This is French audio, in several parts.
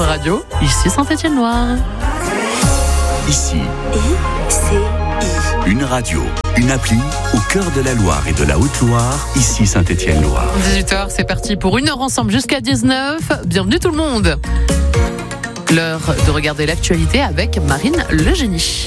votre radio, ici Saint-Étienne-Loire. Ici, une radio, une appli au cœur de la Loire et de la Haute-Loire, ici Saint-Étienne-Loire. 18h, c'est parti pour 1 heure ensemble jusqu'à 19. Bienvenue tout le monde. L'heure de regarder l'actualité avec Marine Legénie.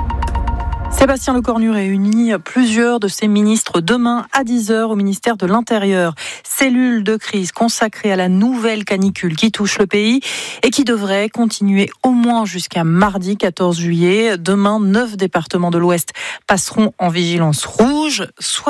Sébastien Lecornu réunit plusieurs de ses ministres demain à 10h au ministère de l'Intérieur. Cellule de crise consacrée à la nouvelle canicule qui touche le pays et qui devrait continuer au moins jusqu'à mardi 14 juillet. Demain, 9 départements de l'Ouest passeront en vigilance rouge.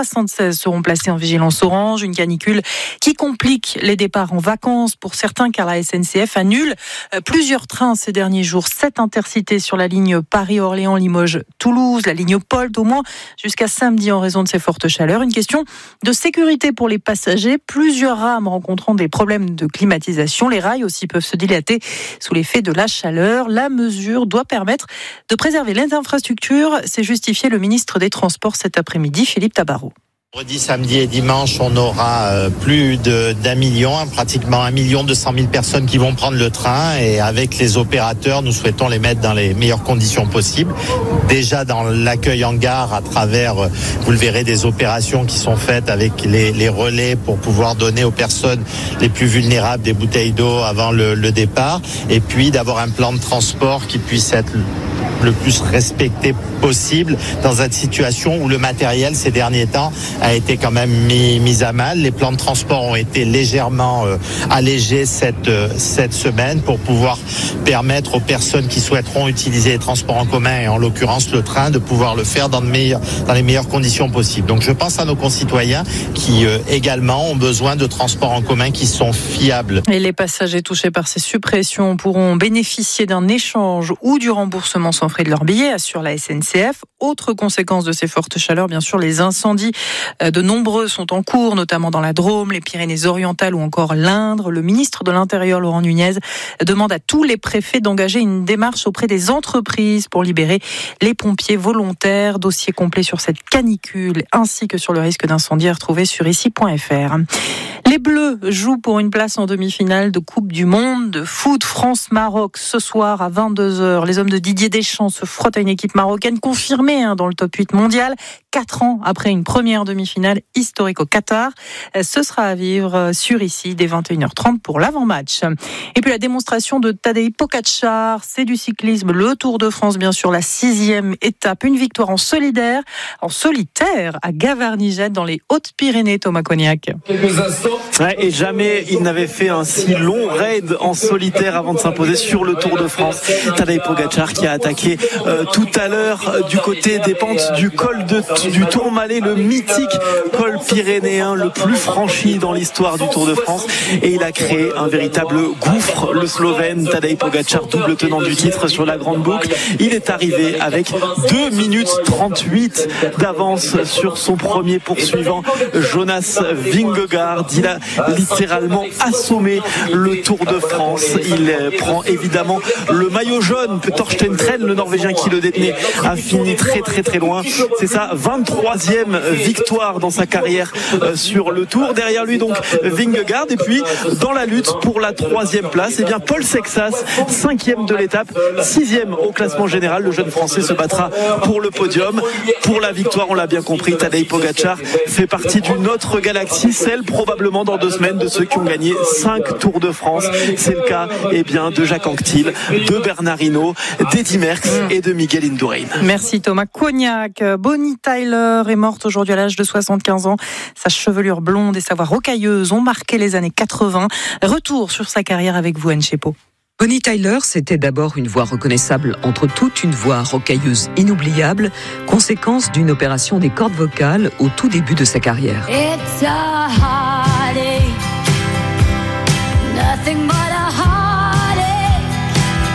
76 seront placés en vigilance orange. Une canicule qui complique les départs en vacances pour certains car la SNCF annule plusieurs trains ces derniers jours. 7 intercités sur la ligne Paris-Orléans-Limoges-Toulouse, la ligne Polt au moins jusqu'à samedi en raison de ces fortes chaleurs. Une question de sécurité pour les passagers. Plusieurs rames rencontrant des problèmes de climatisation. Les rails aussi peuvent se dilater sous l'effet de la chaleur. La mesure doit permettre de préserver les infrastructures. C'est justifié le ministre des Transports cet après-midi, Philippe Tabarot. Vendredi, samedi et dimanche, on aura plus d'1 million, pratiquement 1 200 000 personnes qui vont prendre le train. Et avec les opérateurs, nous souhaitons les mettre dans les meilleures conditions possibles. Déjà dans l'accueil en gare, à travers, vous le verrez, des opérations qui sont faites avec les relais pour pouvoir donner aux personnes les plus vulnérables des bouteilles d'eau avant le départ. Et puis d'avoir un plan de transport qui puisse être le plus respecté possible dans une situation où le matériel ces derniers temps a été quand même mis à mal. Les plans de transport ont été légèrement allégés cette semaine pour pouvoir permettre aux personnes qui souhaiteront utiliser les transports en commun et en l'occurrence le train de pouvoir le faire dans les meilleures conditions possibles. Donc je pense à nos concitoyens qui également ont besoin de transports en commun qui sont fiables. Et les passagers touchés par ces suppressions pourront bénéficier d'un échange ou du remboursement sans frais de leur billet, assure la SNCF. Autre conséquence de ces fortes chaleurs, bien sûr, les incendies. De nombreux sont en cours, notamment dans la Drôme, les Pyrénées-Orientales ou encore l'Indre. Le ministre de l'Intérieur, Laurent Nunez, demande à tous les préfets d'engager une démarche auprès des entreprises pour libérer les pompiers volontaires. Dossier complet sur cette canicule ainsi que sur le risque d'incendie à retrouver sur ici.fr. Les Bleus jouent pour une place en demi-finale de Coupe du Monde de foot France-Maroc ce soir à 22h. Les hommes de Didier Deschamps se frottent à une équipe marocaine confirmée dans le top 8 mondial. 4 ans après une première demi-finale historique au Qatar. Ce sera à vivre sur ici dès 21h30 pour l'avant-match. Et puis la démonstration de Tadej Pogačar, c'est du cyclisme, le Tour de France bien sûr, la 6e étape. Une victoire en solitaire à Gavarnie-Jette dans les Hautes-Pyrénées, Thomas Cognac. Et jamais il n'avait fait un si long raid en solitaire avant de s'imposer sur le Tour de France. Tadej Pogačar qui a attaqué tout à l'heure du côté des pentes du col du Tourmalet, le mythique col pyrénéen le plus franchi dans l'histoire du Tour de France. Et il a créé un véritable gouffre. Le Slovène Tadej Pogačar, double tenant du titre sur la grande boucle. Il est arrivé avec 2 minutes 38 d'avance sur son premier poursuivant, Jonas Vingegaard. Il a littéralement assommé le Tour de France. Il prend évidemment le maillot jaune que Torsten Tren, le Norvégien qui le détenait, a fini très loin. C'est sa 23e victoire dans sa carrière sur le Tour. Derrière lui donc Vingegaard, et puis dans la lutte pour la 3e place, eh bien Paul Sexas, 5e de l'étape, 6e au classement général. Le jeune Français se battra pour le podium, pour la victoire. On l'a bien compris, Tadej Pogačar fait partie d'une autre galaxie, celle probablement dans 2 semaines de ceux qui ont gagné 5 Tours de France. C'est le cas de Jacques Anquetil, de Bernard Hinault, d'Eddy Merckx et de Miguel Indurain. Merci Thomas Cognac. Bonnie Tyler est morte aujourd'hui à l'âge de 75 ans. Sa chevelure blonde et sa voix rocailleuse ont marqué les années 80. Retour sur sa carrière avec vous, Anne Chepo. Bonnie Tyler, c'était d'abord une voix reconnaissable entre toutes, une voix rocailleuse inoubliable, conséquence d'une opération des cordes vocales au tout début de sa carrière. It's a heartache, nothing but a heartache.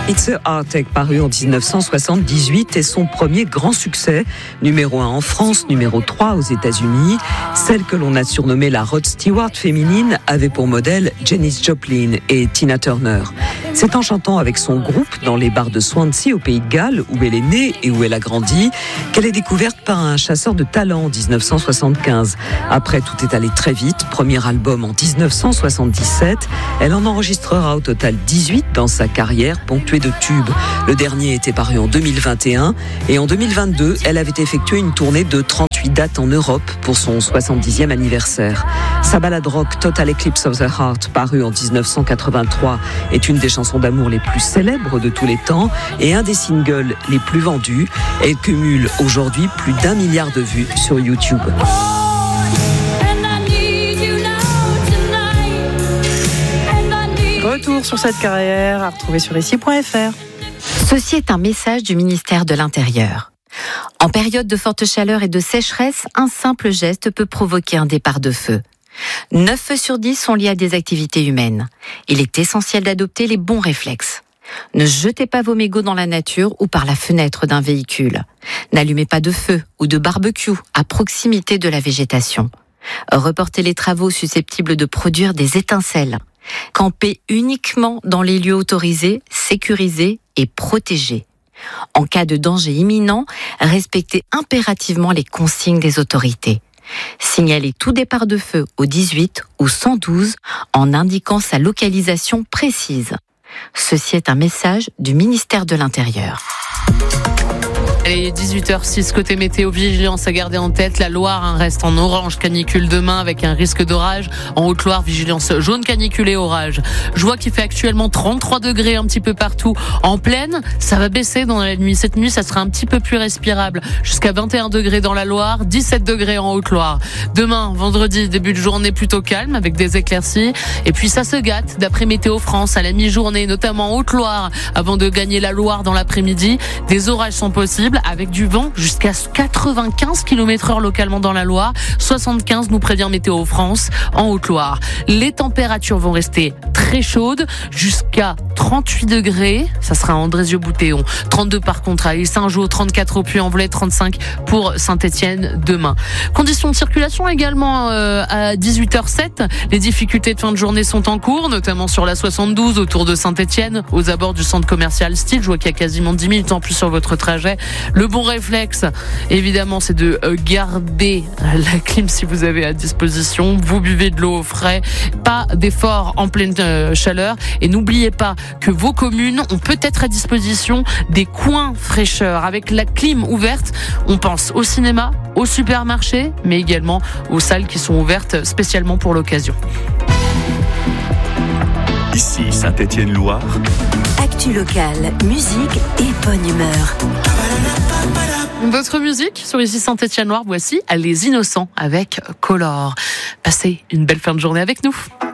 It's a Heartache, paru en 1978, est son premier grand succès. Numéro 1 en France, numéro 3 aux États-Unis. Celle que l'on a surnommée la Rod Stewart féminine avait pour modèle Janis Joplin et Tina Turner. C'est en chantant avec son groupe dans les bars de Swansea au Pays de Galles, où elle est née et où elle a grandi, qu'elle est découverte par un chasseur de talent en 1975. Après, tout est allé très vite. Premier album en 1977. Elle en enregistrera au total 18 dans sa carrière, ponctuée de tubes. Le dernier était paru en 2021 et en 2022, elle avait effectué une tournée de 38 dates en Europe pour son 70e anniversaire. Sa ballade rock Total Eclipse of the Heart, parue en 1983, est une des chansons d'amour les plus célèbres de tous les temps et un des singles les plus vendus. Elle cumule aujourd'hui plus d'1 milliard de vues sur YouTube. Retour sur cette carrière à retrouver sur ici.fr. Ceci est un message du ministère de l'Intérieur. En période de forte chaleur et de sécheresse, un simple geste peut provoquer un départ de feu. 9 feux sur 10 sont liés à des activités humaines. Il est essentiel d'adopter les bons réflexes. Ne jetez pas vos mégots dans la nature ou par la fenêtre d'un véhicule. N'allumez pas de feu ou de barbecue à proximité de la végétation. Reportez les travaux susceptibles de produire des étincelles. Campez uniquement dans les lieux autorisés, sécurisés et protégés. En cas de danger imminent, respectez impérativement les consignes des autorités. Signalez tout départ de feu au 18 ou 112 en indiquant sa localisation précise. Ceci est un message du ministère de l'Intérieur. Allez, 18h06, côté météo, vigilance à garder en tête. La Loire reste en orange canicule demain avec un risque d'orage. En Haute-Loire, vigilance jaune canicule et orage. Je vois qu'il fait actuellement 33 degrés un petit peu partout. En plaine, ça va baisser dans la nuit. Cette nuit, ça sera un petit peu plus respirable. Jusqu'à 21 degrés dans la Loire, 17 degrés en Haute-Loire. Demain, vendredi, début de journée plutôt calme avec des éclaircies. Et puis ça se gâte d'après Météo France à la mi-journée, notamment en Haute-Loire. Avant de gagner la Loire dans l'après-midi, des orages sont possibles, avec du vent jusqu'à 95 km/h localement dans la Loire, 75 nous prévient Météo France en Haute-Loire. Les températures vont rester très chaudes jusqu'à 38 degrés, ça sera à Andrézieux-Boutéon, 32 par contre à Saint-Jean, 34 au Puy-en-Velay, 35 pour Saint-Étienne demain. Conditions de circulation également à 18h07, les difficultés de fin de journée sont en cours, notamment sur la 72 autour de Saint-Étienne, aux abords du centre commercial Style. Je vois qu'il y a quasiment 10 minutes en plus sur votre trajet. Le bon réflexe, évidemment, c'est de garder la clim si vous avez à disposition. Vous buvez de l'eau au frais, pas d'effort en pleine chaleur. Et n'oubliez pas que vos communes ont peut-être à disposition des coins fraîcheur. Avec la clim ouverte, on pense au cinéma, au supermarché, mais également aux salles qui sont ouvertes spécialement pour l'occasion. Ici Saint-Étienne-Loire. Actu locale, musique et bonne humeur. D'autres musiques sur ici Saint-Étienne-Loire, voici Les Innocents avec Color. Passez une belle fin de journée avec nous.